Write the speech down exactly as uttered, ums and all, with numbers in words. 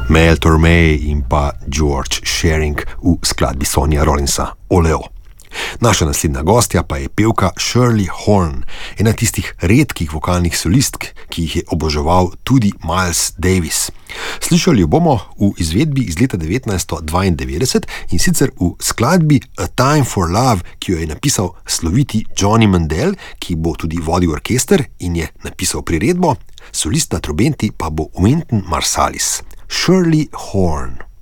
Mel Torme in pa George Shearing v skladbi Sonja Rollinsa Oleo. Naša naslednja gostja pa je pevka Shirley Horn, ena tistih redkih vokalnih solistk, ki jih je oboževal tudi Miles Davis. Slišali jo bomo v izvedbi iz leta devetnajststo dvaindevetdeset in sicer v skladbi A Time for Love, ki jo je napisal sloviti Johnny Mandel, ki bo tudi vodil orkester in je napisal priredbo, solist na trobenti pa bo Wynton Marsalis. Shirley Horn.